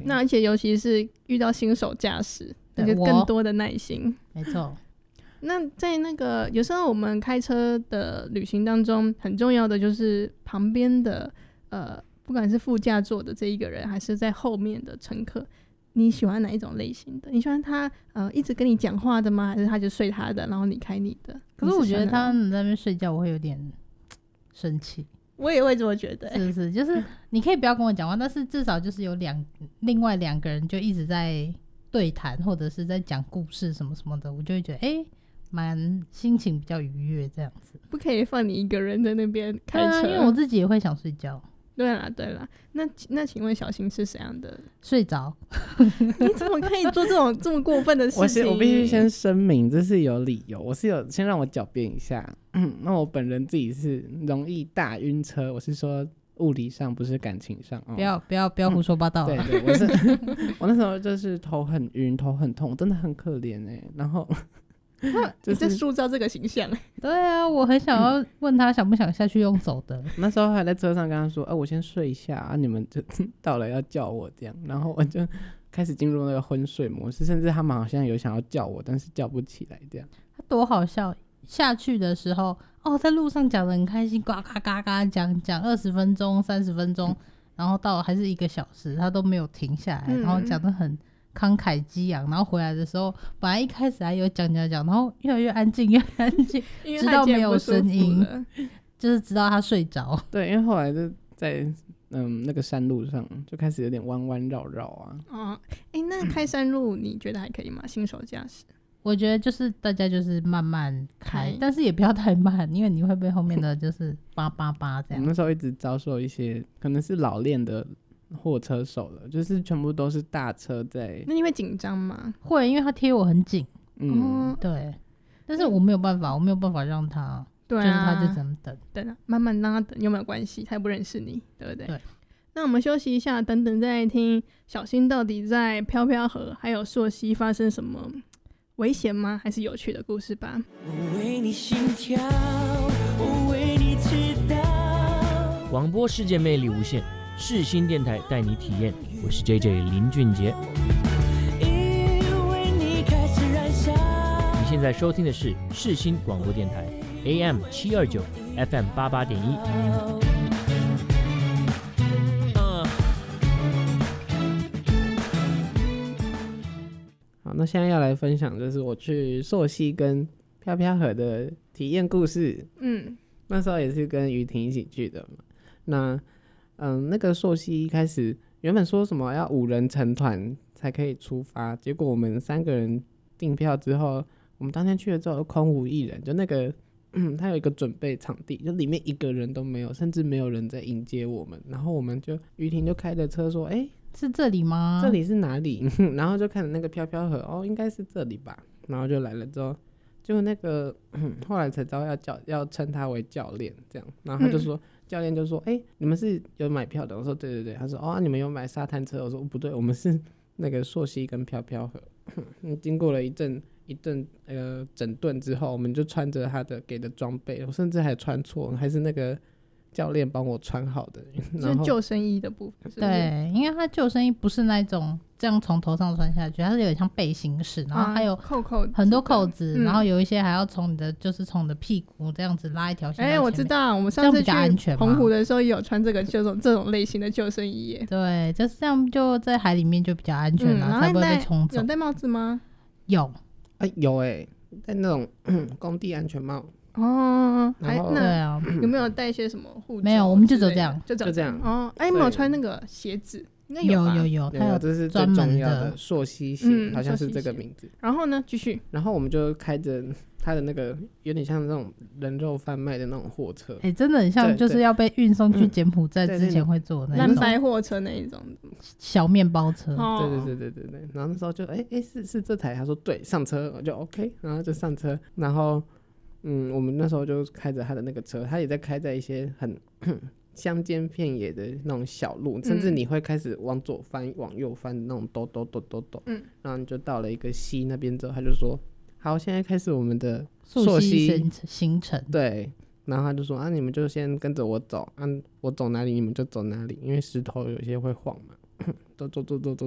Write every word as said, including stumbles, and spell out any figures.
那而且尤其是遇到新手驾驶，那就更多的耐心。 没错。 那在那个有时候我们开车的旅行当中，很重要的就是旁边的呃，不管是副驾座的这一个人，还是在后面的乘客，你喜欢哪一种类型的？你喜欢他呃一直跟你讲话的吗？还是他就睡他的，然后你开你的？ 可是我觉得他在那边睡觉，我会有点生气。 我也会这么觉得、欸， 是不是？就是你可以不要跟我讲话，但是至少就是有两另外两个人就一直在对谈，或者是在讲故事什么什么的，我就会觉得哎。欸蛮心情比较愉悦这样子。 不可以放你一个人在那边开车、 啊、因为我自己也会想睡觉。 对啦对啦，那那请问小新是怎样的？ 睡着。 你怎么可以做这种这么过分的事情？ 我, 我必须先声明这是有理由，我是有先让我狡辩一下、嗯、那我本人自己是容易大晕车，我是说物理上不是感情上、哦、 不要不要不要胡说八道、啊嗯、对对，我是我那时候就是头很晕头很痛，真的很可怜哎，然后你在塑造这个形象。 对啊，我很想要问他想不想下去用走的。 那时候还在车上跟他说、啊、我先睡一下啊，你们就到了要叫我这样，然后我就开始进入那个昏睡模式，甚至他们好像有想要叫我，但是叫不起来这样。 他多好笑，下去的时候哦，在路上讲得很开心，呱呱呱呱讲讲二十分钟三十分钟、嗯、然后到还是一个小时他都没有停下来、嗯、然后讲得很慷慨激昂，然后回来的时候本来一开始还有讲讲讲，然后越来越安静越来越安静直到没有声音，就是直到他睡着。 对，因为后来就在嗯那个山路上就开始有点弯弯绕绕啊。 哦，哎，那开山路你觉得还可以吗？新手驾驶我觉得就是大家就是慢慢开，但是也不要太慢，因为你会被后面的就是叭叭叭这样。 我那时候一直遭受一些可能是老练的货车手了，就是全部都是大车在。 那你会紧张吗？ 会，因为他贴我很紧。 嗯、 哦，对，但是我没有办法，我没有办法让他， 对啊， 就是他就只能等， 等啊，慢慢让他等，有没有关系？他也不认识你，对不对？ 对。 那我们休息一下，等等再来听小新到底在飘飘河还有溯溪发生什么危险吗？还是有趣的故事吧。 我为你心跳，我为你祈祷。广播世界魅力无限，世新电台带你体验。我是 J J 林俊杰。因为你开始燃烧。你现在收听的是世新广播电台 A M 七二九 F M 八八点一。 那现在要来分享就是我去溯溪跟飘飘河的体验故事。嗯，那时候也是跟于婷一起去的嘛。那嗯，那个溯溪一开始原本说什么要五人成团才可以出发，结果我们三个人订票之后，我们当天去了之后空无一人，就那个嗯，他有一个准备场地，就里面一个人都没有，甚至没有人在迎接我们。然后我们就于婷就开着车说，哎、欸。 是这里吗？ 这里是哪里？然后就看那个飘飘河，哦，应该是这里吧。然后就来了之后，就那个后来才知道要叫要称他为教练这样。然后他就说，嗯、教练就说，哎、欸，你们是有买票的？我说对对对。他说，哦，啊、你们有买沙滩车？我说不对，我们是那个溯溪跟飘飘河。经过了一阵一阵呃整顿之后，我们就穿着他的给的装备，我甚至还穿错，还是那个。教练帮我穿好的， 是救生衣的部分是不是？ 对，因为他救生衣不是那种这样从头上穿下去，它是有点像背心式，然后还有扣扣很多扣子， 嗯、 然后有一些还要从你的就是从你的屁股这样子拉一条线。 哎、欸，我知道，我们上次去澎湖的时候也有穿这个这种这种类型的救生衣耶。 对，就是这样，就在海里面就比较安全了、嗯，才不会被冲走。 有戴帽子吗？ 有， 哎、欸，有哎、欸，戴那种工地安全帽。 哦，哎，那对啊， 有没有带一些什么护照？ 没有，我们就走这样， 就这样。 哦，哎，有没有穿那个鞋子？应该有吧有有，它有这是最重要的溯溪鞋、嗯，好像是这个名字。 然后呢，继续。 然后我们就开着他的那个有点像那种人肉贩卖的那种货车， 哎、欸，真的很像，就是要被运送去柬埔寨之前会坐的那种蓝白货车那一种小面包车。 对对对对对对。然后那时候就哎哎、欸欸、是是这台，他说对，上车我就 OK， 然后就上车，然后。嗯，我们那时候就开着他的那个车，他也在开在一些很乡间片野的那种小路、嗯，甚至你会开始往左翻、往右翻那种抖抖抖抖抖。嗯，然后你就到了一个溪那边之后，他就说：“好，现在开始我们的溯溪行程。” 对，然后他就说：“啊，你们就先跟着我走，啊，我走哪里你们就走哪里，因为石头有些会晃嘛。”走走走走走